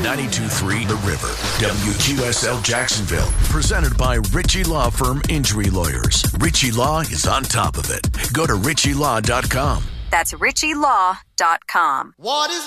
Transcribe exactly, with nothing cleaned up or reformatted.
ninety-two point three The River. W Q S L Jacksonville. Presented by Ritchie Law Firm Injury Lawyers. Ritchie Law is on top of it. Go to ritchie law dot com. That's ritchie law dot com. What is